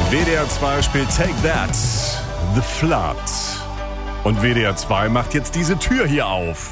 WDR 2 spielt Take That, The Flood. Und WDR 2 macht jetzt diese Tür hier auf.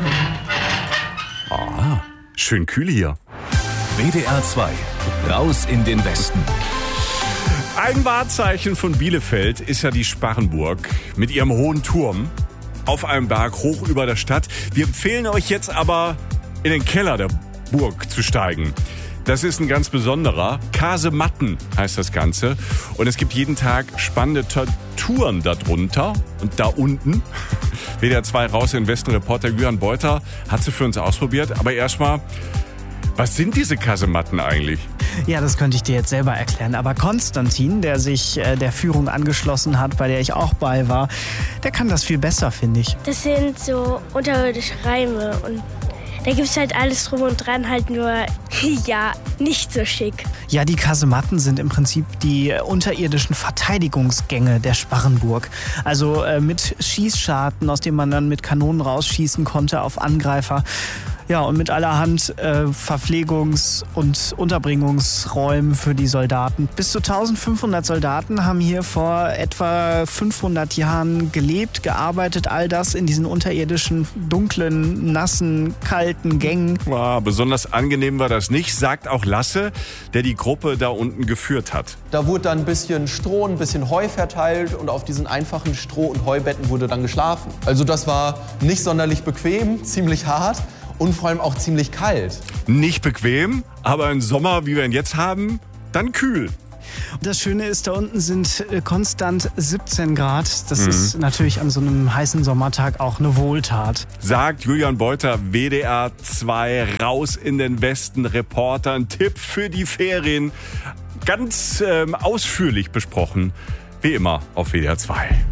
Ah, schön kühl hier. WDR 2, raus in den Westen. Ein Wahrzeichen von Bielefeld ist ja die Sparrenburg mit ihrem hohen Turm auf einem Berg hoch über der Stadt. Wir empfehlen euch jetzt aber, in den Keller der Burg zu steigen. Das ist ein ganz besonderer. Kasematten heißt das Ganze. Und es gibt jeden Tag spannende Touren darunter und da unten. WDR 2 raus in den Westen. Reporter Julian Beuter hat sie für uns ausprobiert. Aber erstmal, was sind diese Kasematten eigentlich? Ja, das könnte ich dir jetzt selber erklären. Aber Konstantin, der sich der Führung angeschlossen hat, bei der ich auch bei war, der kann das viel besser, finde ich. Das sind so unterirdische Räume und da gibt es halt alles drum und dran, halt nur, ja, nicht so schick. Ja, die Kasematten sind im Prinzip die unterirdischen Verteidigungsgänge der Sparrenburg. Also mit Schießscharten, aus denen man dann mit Kanonen rausschießen konnte auf Angreifer. Ja, und mit allerhand Verpflegungs- und Unterbringungsräumen für die Soldaten. Bis zu 1500 Soldaten haben hier vor etwa 500 Jahren gelebt, gearbeitet. All das in diesen unterirdischen, dunklen, nassen, kalten Gängen. Ja, besonders angenehm war das nicht, sagt auch Lasse, der die Gruppe da unten geführt hat. Da wurde dann ein bisschen Stroh, ein bisschen Heu verteilt und auf diesen einfachen Stroh- und Heubetten wurde dann geschlafen. Also das war nicht sonderlich bequem, ziemlich hart. Und vor allem auch ziemlich kalt. Nicht bequem, aber im Sommer, wie wir ihn jetzt haben, dann kühl. Das Schöne ist, da unten sind konstant 17 Grad. Das ist natürlich an so einem heißen Sommertag auch eine Wohltat. Sagt Julian Beuter, WDR 2, raus in den Westen, Reporter. Ein Tipp für die Ferien. Ganz ausführlich besprochen, wie immer auf WDR 2.